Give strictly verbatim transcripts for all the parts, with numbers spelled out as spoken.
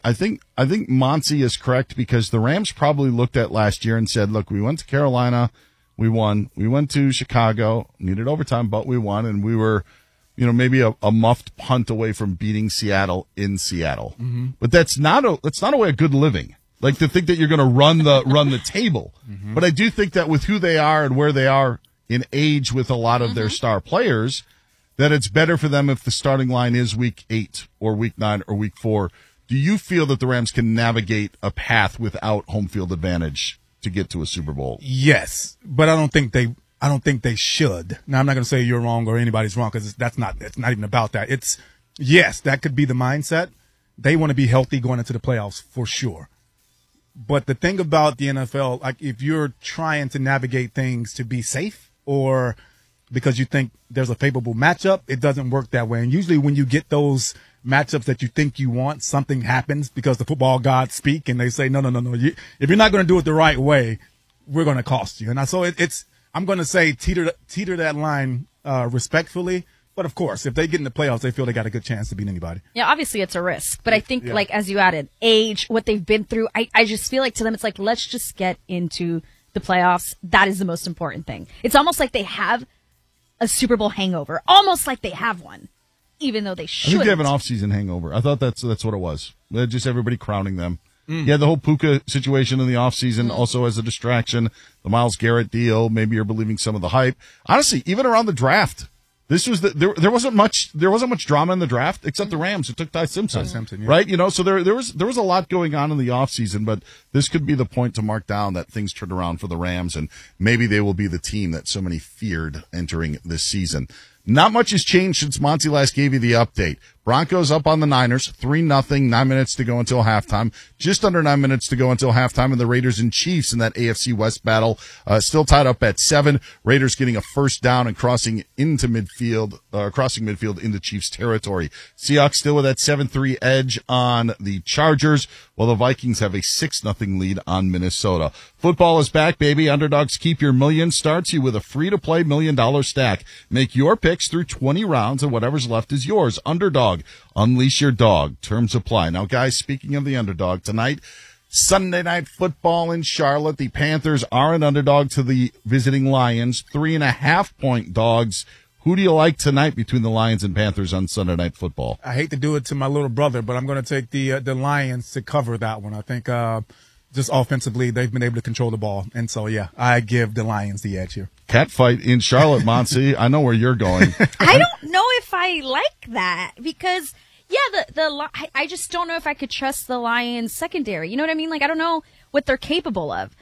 I think I think Monty is correct because the Rams probably looked at last year and said, look, we went to Carolina, we won. We went to Chicago, needed overtime, but we won, and we were, you know, maybe a, a muffed punt away from beating Seattle in Seattle. Mm-hmm. But that's not a that's not a way of good living. Like to think that you're going to run the run the table. Mm-hmm. But I do think that with who they are and where they are in age with a lot of mm-hmm. their star players, that it's better for them if the starting line is week eight or week nine or week four. Do you feel that the Rams can navigate a path without home field advantage to get to a Super Bowl? Yes, but I don't think they. I don't think they should. Now, I'm not going to say you're wrong or anybody's wrong because that's not. It's not even about that. It's yes, that could be the mindset. They want to be healthy going into the playoffs for sure. But the thing about the N F L, like if you're trying to navigate things to be safe or because you think there's a favorable matchup, it doesn't work that way. And usually when you get those matchups that you think you want, something happens because the football gods speak and they say, no, no, no, no. You, if you're not going to do it the right way, we're going to cost you. And I, so it, it's, I'm going to say teeter, teeter that line uh, respectfully. But of course, if they get in the playoffs, they feel they got a good chance to beat anybody. Yeah, obviously it's a risk. But I think, yeah. like, as you added, age, what they've been through, I, I just feel like to them it's like, let's just get into the playoffs. That is the most important thing. It's almost like they have a Super Bowl hangover, almost like they have one, even though they should. I think they have an off-season hangover. I thought that's that's what it was. Just everybody crowning them. Mm. Yeah, the whole Puka situation in the offseason mm. also as a distraction. The Myles Garrett deal, maybe you're believing some of the hype. Honestly, even around the draft, this was the, there. There wasn't much. There wasn't much drama in the draft except the Rams who took Ty Simpson. Ty Simpson, yeah. Right? You know, so there there was there was a lot going on in the offseason, but this could be the point to mark down that things turn around for the Rams, and maybe they will be the team that so many feared entering this season. Not much has changed since Monty last gave you the update. Broncos up on the Niners, three nothing, nine minutes to go until halftime. Just under nine minutes to go until halftime, and the Raiders and Chiefs in that A F C West battle, uh, still tied up at seven. Raiders getting a first down and crossing into midfield, uh, crossing midfield into Chiefs territory. Seahawks still with that seven three edge on the Chargers, while the Vikings have a six nothing lead on Minnesota. Football is back, baby. Underdogs Keep Your Million starts you with a free-to-play million-dollar stack. Make your picks through twenty rounds, and whatever's left is yours. Underdog. Unleash your dog. Terms apply. Now, guys, speaking of the underdog, tonight, Sunday Night Football in Charlotte. The Panthers are an underdog to the visiting Lions. Three and a half point dogs. Who do you like tonight between the Lions and Panthers on Sunday Night Football? I hate to do it to my little brother, but I'm going to take the uh, the Lions to cover that one. I think uh, just offensively, they've been able to control the ball. And so, yeah, I give the Lions the edge here. Cat fight in Charlotte, Monty. I know where you're going. I don't know if I like that because, yeah, the the I, I just don't know if I could trust the Lions secondary. You know what I mean? Like, I don't know what they're capable of.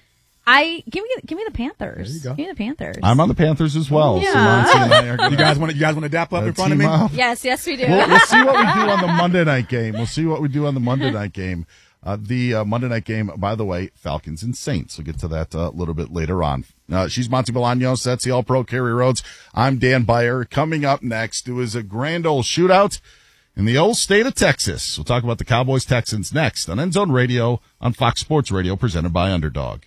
I give me give me the Panthers. There you go. Give me the Panthers. I'm on the Panthers as well. Yeah. So Monty and I are gonna, you guys want to you guys want to dap up in front of me? Up. Yes, yes, we do. We'll, we'll see what we do on the Monday night game. We'll see what we do on the Monday night game. Uh, the uh, Monday night game, by the way, Falcons and Saints. We'll get to that uh, a little bit later on. Uh, she's Monty Bolaños. That's the All-Pro Kerry Rhodes. I'm Dan Beyer. Coming up next, it was a grand old shootout in the old state of Texas. We'll talk about the Cowboys-Texans next on End Zone Radio on Fox Sports Radio, presented by Underdog.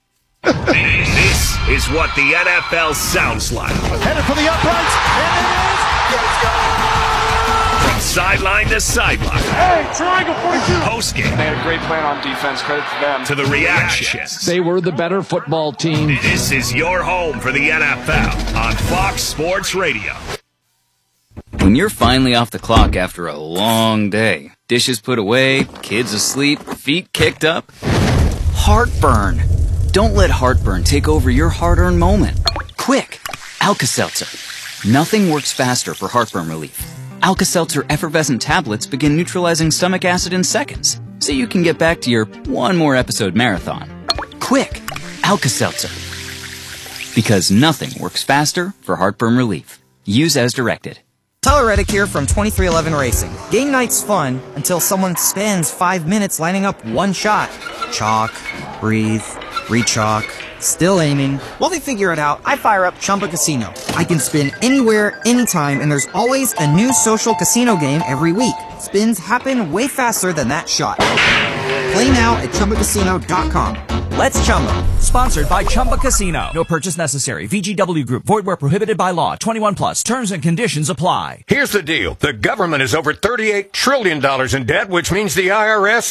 This is what the N F L sounds like. Headed for the uprights, and it is. Let's go! From sideline to sideline. Hey, triangle forty-two. Postgame. They had a great plan on defense. Credit to them. To the reactions. They were the better football team. This is your home for the N F L on Fox Sports Radio. When you're finally off the clock after a long day, dishes put away, kids asleep, feet kicked up, heartburn. Don't let heartburn take over your hard-earned moment. Quick, Alka-Seltzer. Nothing works faster for heartburn relief. Alka-Seltzer effervescent tablets begin neutralizing stomach acid in seconds, so you can get back to your one more episode marathon. Quick, Alka-Seltzer. Because nothing works faster for heartburn relief. Use as directed. Tyler Reddick here from twenty-three eleven Racing. Game night's fun until someone spends five minutes lining up one shot. Chalk, breathe, re-chalk, still aiming. While they figure it out, I fire up Chumba Casino. I can spin anywhere, anytime, and there's always a new social casino game every week. Spins happen way faster than that shot. Play now at Chumba Casino dot com. Let's Chumba. Sponsored by Chumba Casino. No purchase necessary. V G W Group. Void where prohibited by law. twenty-one plus. Terms and conditions apply. Here's the deal. The government is over thirty-eight trillion dollars in debt, which means the I R S